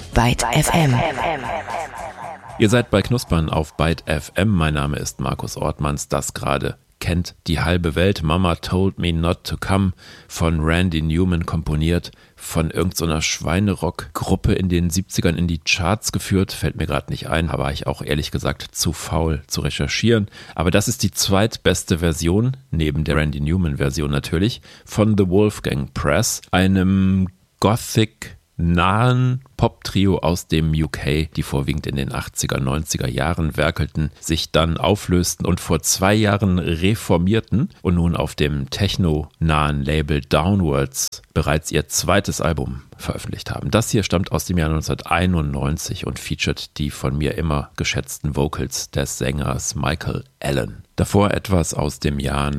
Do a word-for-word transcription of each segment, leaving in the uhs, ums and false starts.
Byte F M. Ihr seid bei Knuspern auf Byte F M. Mein Name ist Markus Ortmanns. Das gerade kennt die halbe Welt. Mama Told Me Not to Come von Randy Newman komponiert, von irgendeiner Schweinerock-Gruppe in den siebzigern in die Charts geführt. Fällt mir gerade nicht ein, aber ich auch ehrlich gesagt zu faul zu recherchieren. Aber das ist die zweitbeste Version, neben der Randy Newman-Version natürlich, von The Wolfgang Press, einem Gothic nahen Pop-Trio aus dem U K, die vorwiegend in den achtziger, neunziger Jahren werkelten, sich dann auflösten und vor zwei Jahren reformierten und nun auf dem techno-nahen Label Downwards bereits ihr zweites Album veröffentlicht haben. Das hier stammt aus dem Jahr neunzehnhunderteinundneunzig und featuret die von mir immer geschätzten Vocals des Sängers Michael Allen. Davor etwas aus dem Jahr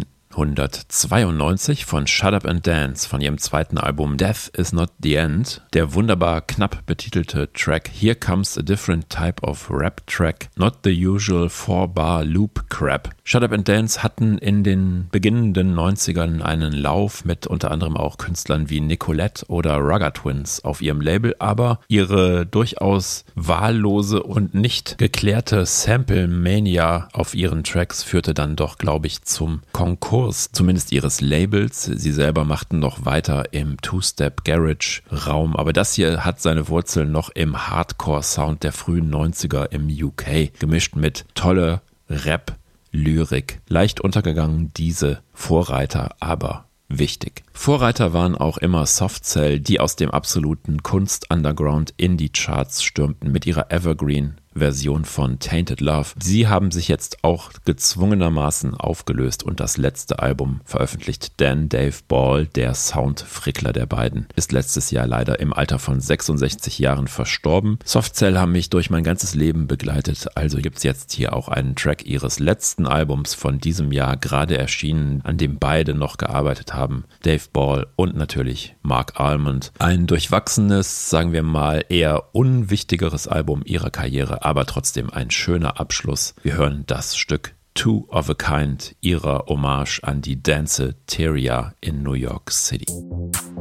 neunzehnhundertzweiundneunzig von Shut Up and Dance von ihrem zweiten Album Death Is Not the End. Der wunderbar knapp betitelte Track Here Comes a Different Type of Rap Track, Not the Usual Four-Bar Loop Crap. Shut Up and Dance hatten in den beginnenden neunzigern einen Lauf mit unter anderem auch Künstlern wie Nicolette oder Rugger Twins auf ihrem Label, aber ihre durchaus wahllose und nicht geklärte Sample-Mania auf ihren Tracks führte dann doch, glaube ich, zum Konkurs, zumindest ihres Labels. Sie selber machten noch weiter im Two-Step-Garage-Raum, aber das hier hat seine Wurzeln noch im Hardcore-Sound der frühen neunziger im U K, gemischt mit tolle Rap, Lyrik. Leicht untergegangen diese Vorreiter, aber wichtig. Vorreiter waren auch immer Soft Cell, die aus dem absoluten Kunst-Underground in die Charts stürmten mit ihrer Evergreen-Version von Tainted Love. Sie haben sich jetzt auch gezwungenermaßen aufgelöst und das letzte Album veröffentlicht. Dan Dave Ball, der Soundfrickler der beiden, ist letztes Jahr leider im Alter von sechsundsechzig Jahren verstorben. Soft Cell haben mich durch mein ganzes Leben begleitet, also gibt's jetzt hier auch einen Track ihres letzten Albums von diesem Jahr, gerade erschienen, an dem beide noch gearbeitet haben. Dave Ball und natürlich Mark Almond. Ein durchwachsenes, sagen wir mal, eher unwichtigeres Album ihrer Karriere, aber trotzdem ein schöner Abschluss. Wir hören das Stück Two of a Kind, ihrer Hommage an die Danceteria in New York City.